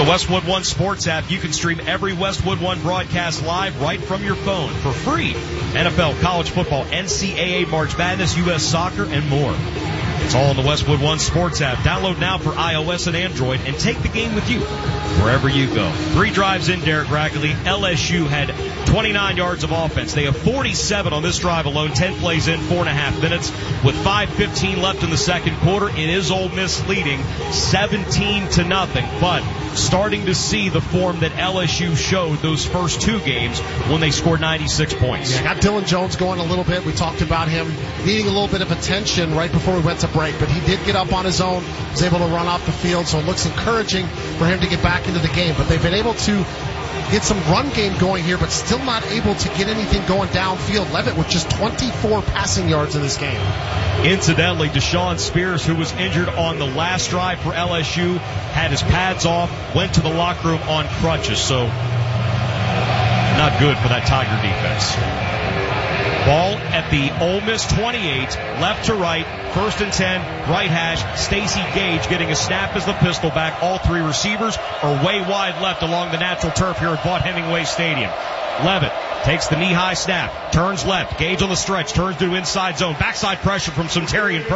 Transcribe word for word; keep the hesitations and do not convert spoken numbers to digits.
Westwood One Sports app, you can stream every Westwood One broadcast live right from your phone for free. N F L, college football, N C double A, March Madness, U S Soccer, and more. It's all in the Westwood One Sports app. Download now for iOS and Android and take the game with you wherever you go. Three drives in, Derek Ragley. L S U had twenty-nine yards of offense. They have forty-seven on this drive alone. ten plays in, four and a half minutes. With five fifteen left in the second quarter, it is Ole Miss leading seventeen to nothing. But starting to see the form that L S U showed those first two games when they scored ninety-six points. Yeah, got Dylan Jones going a little bit. We talked about him needing a little bit of attention right before we went to break, but he did get up on his own, was able to run off the field, so it looks encouraging for him to get back into the game. But they've been able to get some run game going here, but still not able to get anything going downfield. Levitt with just twenty-four passing yards in this game. Incidentally, Deshaun Spears, who was injured on the last drive for L S U, had his pads off, went to the locker room on crutches, so not good for that Tiger defense. Ball at the Ole Miss twenty-eight, left to right, first and ten, right hash. Stacey Gage getting a snap as the pistol back. All three receivers are way wide left along the natural turf here at Vaught Hemingway Stadium. Levitt takes the knee-high snap, turns left, Gage on the stretch, turns to inside zone, backside pressure from Centurion.